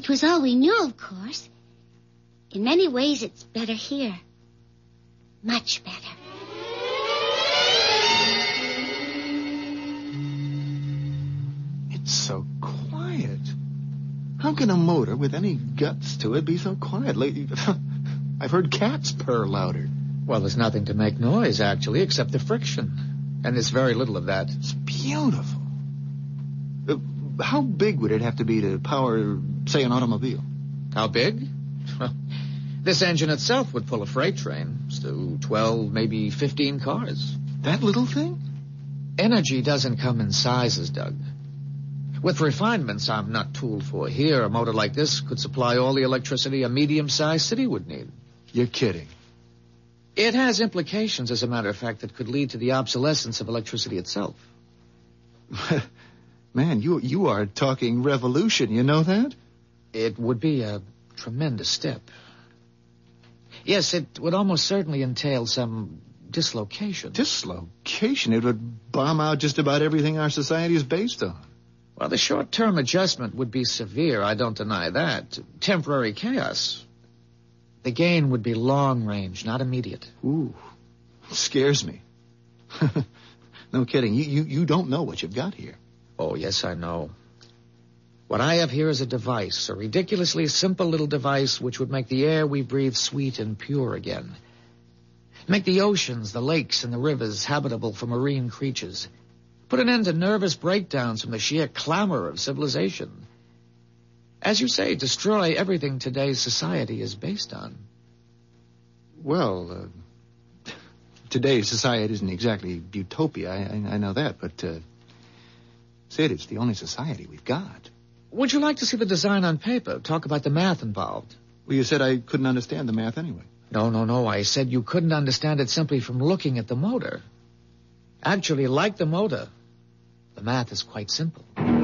It was all we knew, of course. In many ways, it's better here. Much better. It's so quiet. How can a motor with any guts to it be so quiet? I've heard cats purr louder. Well, there's nothing to make noise, actually, except the friction. And there's very little of that. It's beautiful. How big would it have to be to power, say, an automobile? How big? Well, this engine itself would pull a freight train. So 12, maybe 15 cars. That little thing? Energy doesn't come in sizes, Doug. With refinements I'm not tooled for here, a motor like this could supply all the electricity a medium-sized city would need. You're kidding. It has implications, as a matter of fact, that could lead to the obsolescence of electricity itself. Man, you are talking revolution, you know that? It would be a tremendous step. Yes, it would almost certainly entail some dislocation. Dislocation? It would bomb out just about everything our society is based on. Well, the short-term adjustment would be severe, I don't deny that. Temporary chaos. The gain would be long-range, not immediate. Ooh, scares me. No kidding. You don't know what you've got here. Oh, yes, I know. What I have here is a device, a ridiculously simple little device which would make the air we breathe sweet and pure again. Make the oceans, the lakes, and the rivers habitable for marine creatures. Put an end to nervous breakdowns from the sheer clamor of civilization. As you say, destroy everything today's society is based on. Well, today's society isn't exactly utopia, I know that, but, Sid, it's the only society we've got. Would you like to see the design on paper? Talk about the math involved. Well, you said I couldn't understand the math anyway. No. I said you couldn't understand it simply from looking at the motor. Actually, like the motor, the math is quite simple.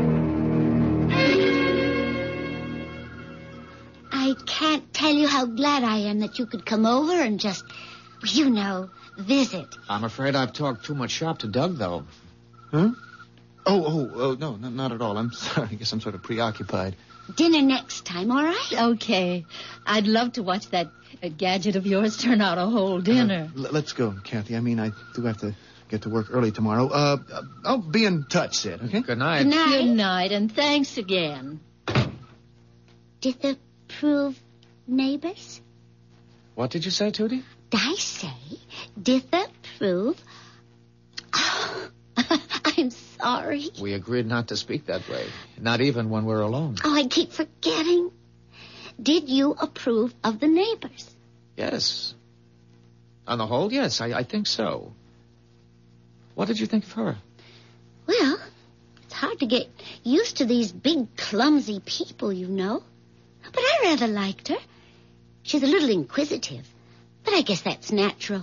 I can't tell you how glad I am that you could come over and just, visit. I'm afraid I've talked too much shop to Doug, though. Huh? Oh, no, not at all. I'm sorry. I guess I'm sort of preoccupied. Dinner next time, all right? Okay. I'd love to watch that gadget of yours turn out a whole dinner. Let's go, Kathy. I mean, I do have to get to work early tomorrow. I'll be in touch, Sid, okay? Good night. Good night. Good night, and thanks again. Disapprove neighbors? What did you say, Tootie? I say disapprove. Oh, I'm sorry. We agreed not to speak that way, not even when we're alone. Oh, I keep forgetting. Did you approve of the neighbors? Yes. On the whole, yes, I think so. What did you think of her? Well, it's hard to get used to these big, clumsy people, you know. But I rather liked her. She's a little inquisitive, but I guess that's natural.